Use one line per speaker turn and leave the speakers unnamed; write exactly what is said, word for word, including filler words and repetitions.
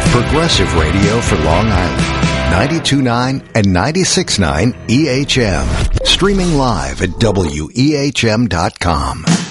Progressive radio for Long Island. ninety-two point nine and ninety-six point nine E H M. Streaming live at W E H M dot com.